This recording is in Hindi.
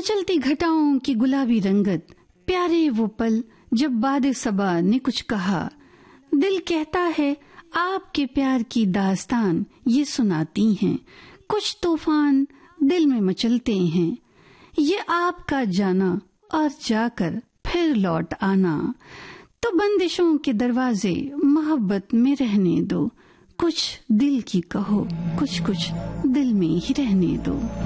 मचलती घटाओं की गुलाबी रंगत, प्यारे वो पल जब बादे सबा ने कुछ कहा। दिल कहता है आपके प्यार की दास्तान ये सुनाती हैं, कुछ तूफान दिल में मचलते हैं। ये आपका जाना और जाकर फिर लौट आना, तो बंदिशों के दरवाजे मोहब्बत में रहने दो। कुछ दिल की कहो, कुछ कुछ दिल में ही रहने दो।